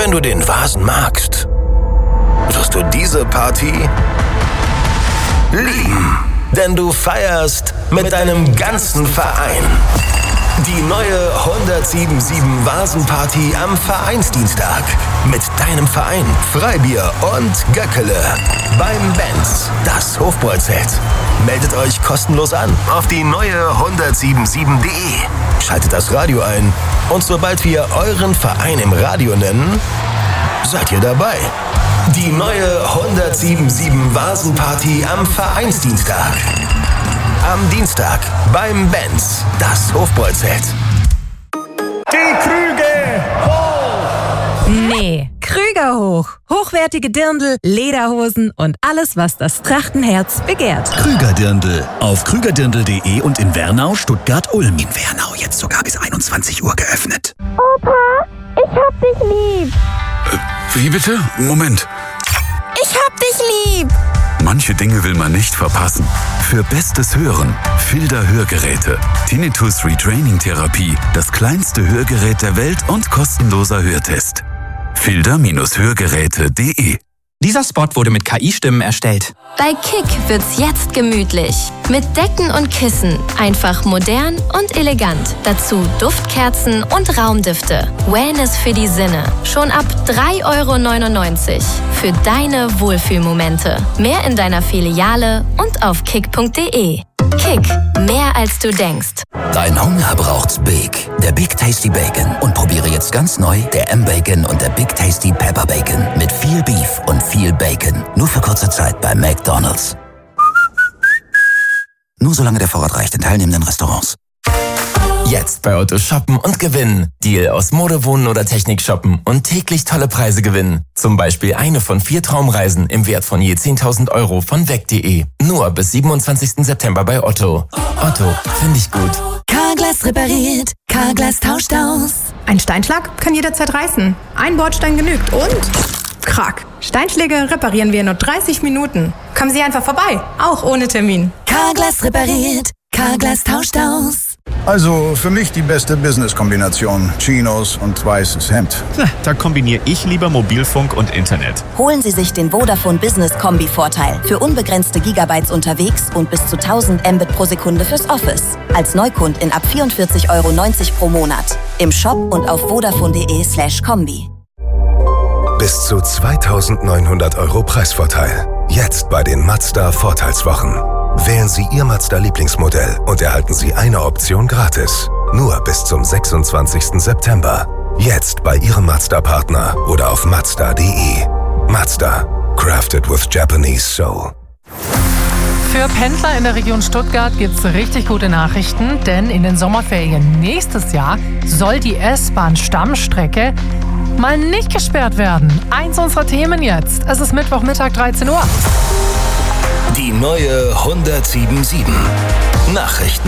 Wenn du den Vasen magst, wirst du diese Party lieben. Denn du feierst mit deinem ganzen Verein. Die neue 1077 Vasenparty am Vereinsdienstag. Mit deinem Verein, Freibier und Göckele. Beim Benz, das Hofbräuzelt. Meldet euch kostenlos an auf die neue 1077.de. Schaltet das Radio ein und sobald wir euren Verein im Radio nennen, seid ihr dabei. Die neue 1077 Vasenparty am Vereinsdienstag. Am Dienstag beim Benz, das Hofbräuzelt. Die Krüge hoch! Nee, Krüger hoch. Hochwertige Dirndl, Lederhosen und alles, was das Trachtenherz begehrt. Krüger-Dirndl. Auf krügerdirndl.de und in Wernau, Stuttgart, Ulm. In Wernau jetzt sogar bis 21 Uhr geöffnet. Opa, ich hab dich lieb. Wie bitte? Moment. Ich hab dich lieb. Manche Dinge will man nicht verpassen. Für bestes Hören, Filder Hörgeräte. Tinnitus Retraining Therapie, das kleinste Hörgerät der Welt und kostenloser Hörtest. Filder-Hörgeräte.de. Dieser Spot wurde mit KI-Stimmen erstellt. Bei Kick wird's jetzt gemütlich. Mit Decken und Kissen. Einfach modern und elegant. Dazu Duftkerzen und Raumdüfte. Wellness für die Sinne. Schon ab 3,99 € für deine Wohlfühlmomente. Mehr in deiner Filiale und auf kick.de. Kick, mehr als du denkst. Dein Hunger braucht's Big. Der Big Tasty Bacon. Und probiere jetzt ganz neu der M-Bacon und der Big Tasty Pepper Bacon. Mit viel Beef und viel Bacon. Nur für kurze Zeit bei McDonald's. Nur solange der Vorrat reicht in teilnehmenden Restaurants. Jetzt bei Otto shoppen und gewinnen. Deal aus Mode, Wohnen oder Technik shoppen und täglich tolle Preise gewinnen. Zum Beispiel eine von 4 Traumreisen im Wert von je 10.000 € von weg.de. Nur bis 27. September bei Otto. Otto, finde ich gut. Carglass repariert, Carglass tauscht aus. Ein Steinschlag kann jederzeit reißen. Ein Bordstein genügt und... Krack. Steinschläge reparieren wir in nur 30 Minuten. Kommen Sie einfach vorbei, auch ohne Termin. Carglass repariert, Carglass tauscht aus. Also für mich die beste Business-Kombination. Chinos und weißes Hemd. Da kombiniere ich lieber Mobilfunk und Internet. Holen Sie sich den Vodafone Business Kombi-Vorteil. Für unbegrenzte Gigabytes unterwegs und bis zu 1000 Mbit pro Sekunde fürs Office. Als Neukundin ab 44,90 € pro Monat. Im Shop und auf vodafone.de/kombi. Bis zu 2.900 € Preisvorteil. Jetzt bei den Mazda Vorteilswochen. Wählen Sie Ihr Mazda-Lieblingsmodell und erhalten Sie eine Option gratis. Nur bis zum 26. September. Jetzt bei Ihrem Mazda-Partner oder auf Mazda.de. Mazda. Crafted with Japanese Soul. Für Pendler in der Region Stuttgart gibt's richtig gute Nachrichten, denn in den Sommerferien nächstes Jahr soll die S-Bahn-Stammstrecke mal nicht gesperrt werden. Eins unserer Themen jetzt. Es ist Mittwochmittag, 13 Uhr. Die neue 1077 Nachrichten.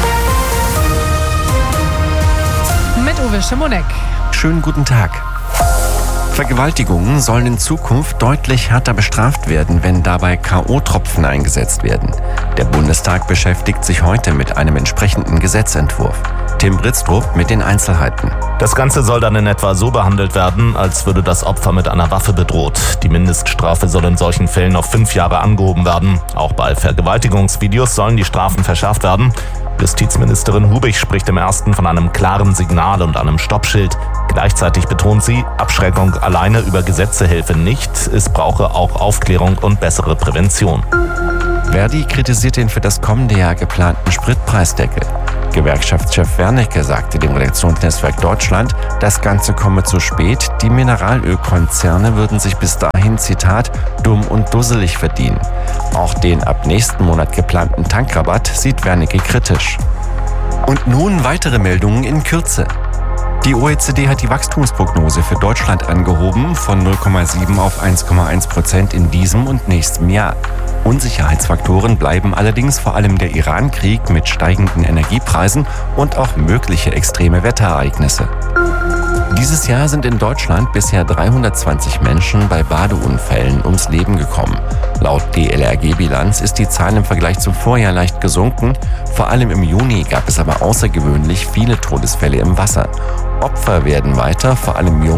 Mit Uwe Schimonek. Schönen guten Tag. Vergewaltigungen sollen in Zukunft deutlich härter bestraft werden, wenn dabei K.O.-Tropfen eingesetzt werden. Der Bundestag beschäftigt sich heute mit einem entsprechenden Gesetzentwurf. Tim Britztrup mit den Einzelheiten. Das Ganze soll dann in etwa so behandelt werden, als würde das Opfer mit einer Waffe bedroht. Die Mindeststrafe soll in solchen Fällen auf 5 Jahre angehoben werden. Auch bei Vergewaltigungsvideos sollen die Strafen verschärft werden. Justizministerin Hubig spricht im ersten von einem klaren Signal und einem Stoppschild. Gleichzeitig betont sie, Abschreckung alleine über Gesetze helfe nicht. Es brauche auch Aufklärung und bessere Prävention. Verdi kritisiert den für das kommende Jahr geplanten Spritpreisdeckel. Gewerkschaftschef Wernicke sagte dem Redaktionsnetzwerk Deutschland, das Ganze komme zu spät, die Mineralölkonzerne würden sich bis dahin, Zitat, dumm und dusselig verdienen. Auch den ab nächsten Monat geplanten Tankrabatt sieht Wernicke kritisch. Und nun weitere Meldungen in Kürze. Die OECD hat die Wachstumsprognose für Deutschland angehoben von 0,7 auf 1,1% in diesem und nächstem Jahr. Unsicherheitsfaktoren bleiben allerdings vor allem der Iran-Krieg mit steigenden Energiepreisen und auch mögliche extreme Wetterereignisse. Dieses Jahr sind in Deutschland bisher 320 Menschen bei Badeunfällen ums Leben gekommen. Laut DLRG-Bilanz ist die Zahl im Vergleich zum Vorjahr leicht gesunken. Vor allem im Juni gab es aber außergewöhnlich viele Todesfälle im Wasser. Opfer werden weiter vor allem junge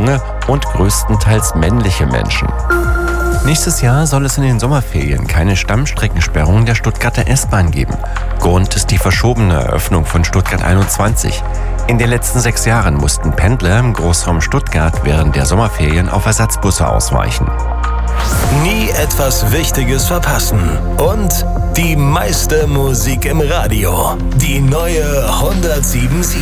und größtenteils männliche Menschen. Nächstes Jahr soll es in den Sommerferien keine Stammstreckensperrung der Stuttgarter S-Bahn geben. Grund ist die verschobene Eröffnung von Stuttgart 21. In den letzten 6 Jahren mussten Pendler im Großraum Stuttgart während der Sommerferien auf Ersatzbusse ausweichen. Nie etwas Wichtiges verpassen. Und die meiste Musik im Radio. Die neue 107.7.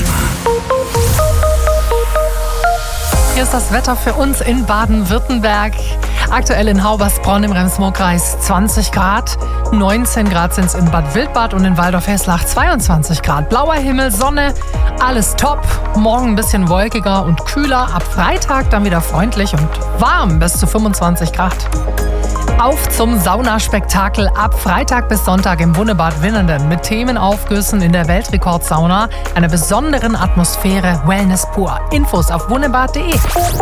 Hier ist das Wetter für uns in Baden-Württemberg. Aktuell in Haubersbronn im Rems-Murr-Kreis 20 Grad. 19 Grad sind es in Bad Wildbad und in Waldorf-Hesslach 22 Grad. Blauer Himmel, Sonne, alles top. Morgen ein bisschen wolkiger und kühler. Ab Freitag dann wieder freundlich und warm bis zu 25 Grad. Auf zum Saunaspektakel ab Freitag bis Sonntag im Wunnebad Winnenden mit Themenaufgüssen in der Weltrekordsauna, einer besonderen Atmosphäre, Wellness pur. Infos auf wunebad.de.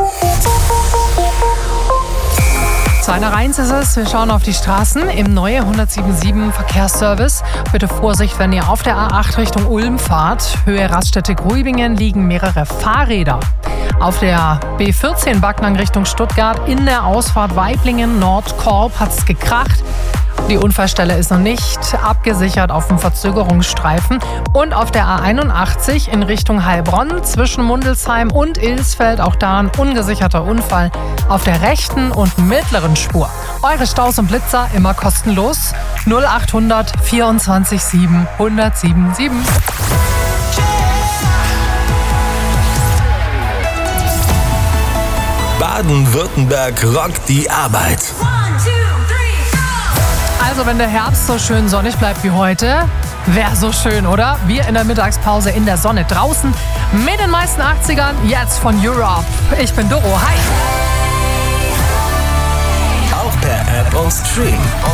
2:01 ist es. Wir schauen auf die Straßen im neue 107.7 Verkehrsservice. Bitte Vorsicht, wenn ihr auf der A8 Richtung Ulm fahrt. Höhe Raststätte Gruibingen liegen mehrere Fahrräder. Auf der B14 Backnang Richtung Stuttgart in der Ausfahrt Waiblingen Nordkorb hat es gekracht. Die Unfallstelle ist noch nicht abgesichert auf dem Verzögerungsstreifen. Und auf der A81 in Richtung Heilbronn zwischen Mundelsheim und Ilsfeld, auch da ein ungesicherter Unfall auf der rechten und mittleren Spur. Eure Staus und Blitzer immer kostenlos. 0800 24 7 1077. Baden-Württemberg rockt die Arbeit. Also wenn der Herbst so schön sonnig bleibt wie heute, wäre so schön, oder? Wir in der Mittagspause in der Sonne draußen mit den meisten 80ern, jetzt von Europe. Ich bin Doro, hi! Auch per App und Stream.